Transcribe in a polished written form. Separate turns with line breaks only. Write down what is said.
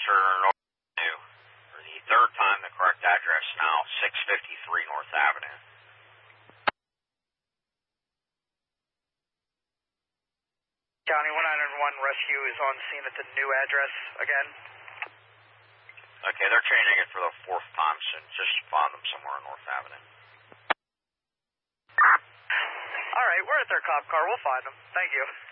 for North Avenue. For the third time, the correct address now, 653 North Avenue.
County 191 Rescue is on scene at the new address again.
Okay, they're changing it for the fourth time, so just find them somewhere on North Avenue.
All right, we're at their cop car. We'll find them. Thank you.